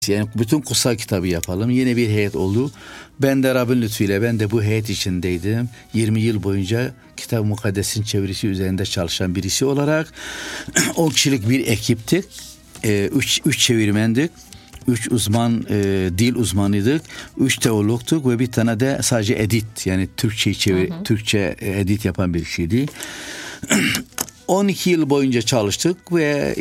Yani bütün kutsal kitabı yapalım. Yine bir heyet oldu. Ben de Rabbin lütfuyla ben de bu heyet içindeydim. 20 yıl boyunca Kitab-ı Mukaddes'in çevirisi üzerinde çalışan birisi olarak 10 kişilik bir ekiptik. 3 çevirmendik. 3 uzman dil uzmanıydık. 3 teologtuk ve bir tane de sadece edit, yani Türkçe edit yapan bir kişiydi. 12 yıl boyunca çalıştık ve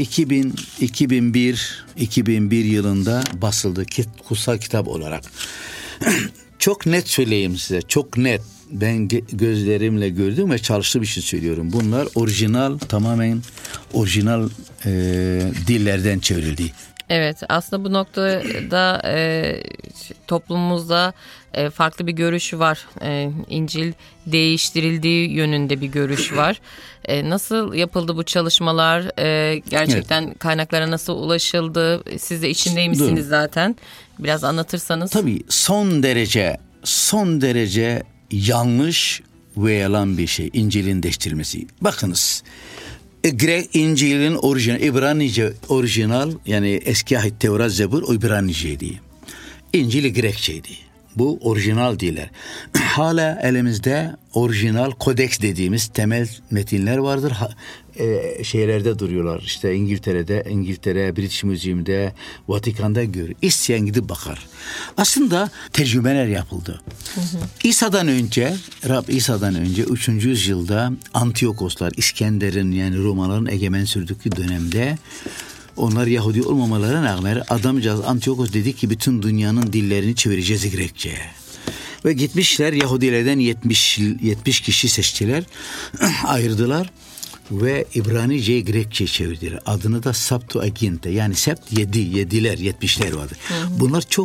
2001 yılında basıldı kutsal kitap olarak. Çok net söyleyeyim size, çok net. Ben gözlerimle gördüm ve çalıştığım için söylüyorum. Bunlar tamamen orijinal dillerden çevrildi. Evet, aslında bu noktada toplumumuzda farklı bir görüş var. İncil değiştirildiği yönünde bir görüş var. Nasıl yapıldı bu çalışmalar? Gerçekten evet. Kaynaklara nasıl ulaşıldı? Siz de içindeymişsiniz zaten. Biraz anlatırsanız. Tabii son derece yanlış ve yalan bir şey İncil'in değiştirilmesi. Bakınız. İncil'in orijinal, İbranice orijinal, yani eski ahit Tevrat, Zebur o İbraniceydi. İncil Grekçeydi. Bu orijinal diller. Hala elimizde orijinal kodeks dediğimiz temel metinler vardır. Şeylerde duruyorlar. İşte İngiltere, British Museum'da, Vatikan'da görür. İsteyen gidip bakar. Aslında tercümeler yapıldı. İsa'dan önce 3. yüzyılda Antiyokoslar, İskender'in, yani Romalıların egemen sürdüğü dönemde, onlar Yahudi olmamalarına rağmen adamcağız Antiyokos dedi ki bütün dünyanın dillerini çevireceğiz Grekçe'ye. Ve gitmişler Yahudilerden 70 kişi seçtiler, ayırdılar ve İbranice'yi Grekçe'ye çevirdiler. Adını da Septuaginta, yani Sept 70'ler vardı. Bunlar çok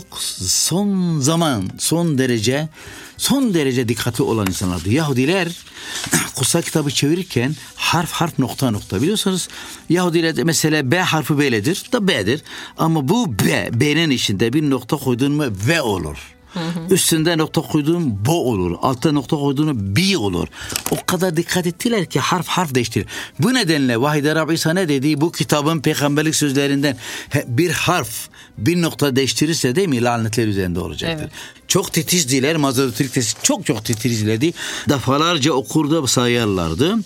son derece dikkatli olan insanlardı. Yahudiler kutsal kitabı çevirirken harf nokta biliyorsunuz. Yahudiler mesela B harfi böyledir da B'dir. Ama bu B'nin içinde bir nokta koyduğun mu V olur. Üstünde nokta koyduğun bo olur. Altta nokta koyduğun bi olur. O kadar dikkat ettiler ki harf değiştirir. Bu nedenle vahide Rabbi İsa ne dedi? Bu kitabın peygamberlik sözlerinden bir harf bir nokta değiştirirse değil mi lanetler üzerinde olacaktır. Evet. Çok titizdiler. Mazoretlik çok titizlerdi. Defalarca okurda sayarlardı.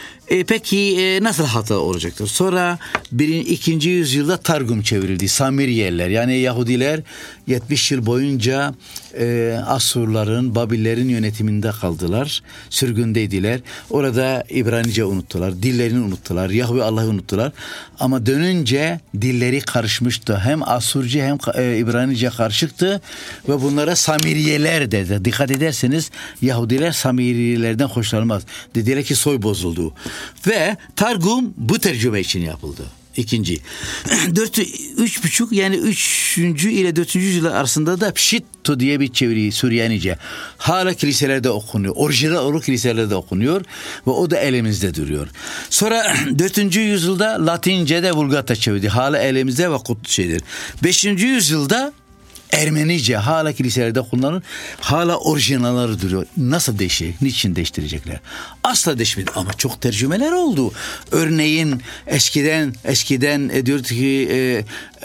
Peki nasıl hata olacaktır? Sonra 2. yüzyılda Targum çevrildi. Samiriyeliler, yani Yahudiler 70 yıl boyunca Asurların, Babillerin yönetiminde kaldılar. Sürgündeydiler. Orada İbranice unuttular. Dillerini unuttular. Yahve Allah'ı unuttular. Ama dönünce dilleri karışmıştı. Hem Asurcu hem İbranice karışıktı. Ve bunlara Samiriyeler dedi. Dikkat ederseniz Yahudiler Samiriyelerden hoşlanmaz. Dediler ki soy bozuldu. Ve Targum bu tercüme için yapıldı. İkinci. 3,5 yani 3. ile 4. yüzyıllar arasında da Pşitto diye bir çeviri Süryanice. Hala kiliselerde okunuyor. Orijinal olarak kiliselerde okunuyor. Ve o da elimizde duruyor. Sonra 4. yüzyılda Latince'de Vulgata çevirdi. Hala elimizde ve kutlu şeydir. 5. yüzyılda Ermenice hala kiliselerde kullanılır. Hala orijinalları duruyor. Nasıl değişecek? Niçin değiştirecekler? Asla değişmedi ama çok tercümeler oldu. Örneğin eskiden diyordu ki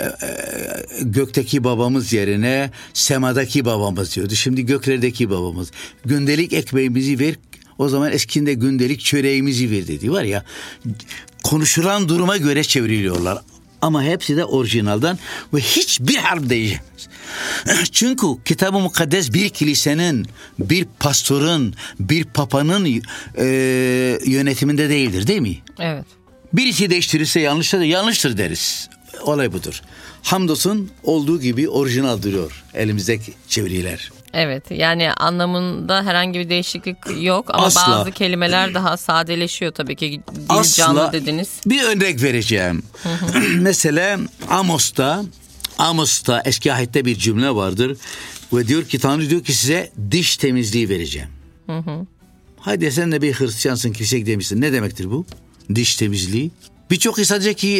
gökteki babamız yerine semadaki babamız diyordu. Şimdi göklerdeki babamız. Gündelik ekmeğimizi ver. O zaman eskinde gündelik çöreğimizi ver dedi. Var ya, konuşulan duruma göre çevriliyorlar. Ama hepsi de orijinaldan ve hiçbir harf değişmez. Çünkü Kitab-ı Mukaddes bir kilisenin, bir pastorun, bir papanın yönetiminde değildir, değil mi? Evet. Birisi değiştirirse yanlıştır deriz. Olay budur. Hamdolsun olduğu gibi orijinal duruyor elimizdeki çeviriler. Evet, yani anlamında herhangi bir değişiklik yok ama asla. Bazı kelimeler daha sadeleşiyor tabii ki. Dil canlı dediniz. Bir örnek vereceğim. Mesela Amos'ta eski ahitte bir cümle vardır ve diyor ki Tanrı diyor ki size diş temizliği vereceğim. Haydi sen de bir Hristiyansın, kiliseye gidemişsin. Ne demektir bu? Diş temizliği. Birçok insan diyecek ki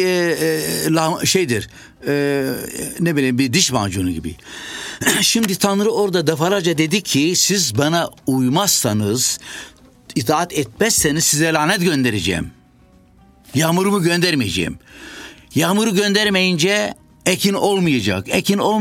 ne bileyim bir diş macunu gibi. Şimdi Tanrı orada defalarca dedi ki siz bana uymazsanız, itaat etmezseniz size lanet göndereceğim. Yağmurumu göndermeyeceğim. Yağmuru göndermeyince Ekin olmayacak. Ekin